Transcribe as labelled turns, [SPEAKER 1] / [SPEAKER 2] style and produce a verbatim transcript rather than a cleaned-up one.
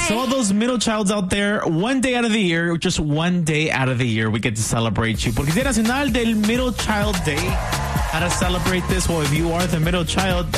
[SPEAKER 1] So all those middle childs out there, one day out of the year, just one day out of the year, we get to celebrate you. Porque es Día Nacional del Middle Child Day. How to celebrate this? Well, if you are the middle child,